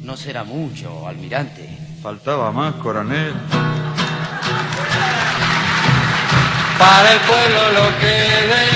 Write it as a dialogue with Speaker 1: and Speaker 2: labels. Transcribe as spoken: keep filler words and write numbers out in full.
Speaker 1: No será mucho, almirante.
Speaker 2: Faltaba más, coronel.
Speaker 3: Para el pueblo lo que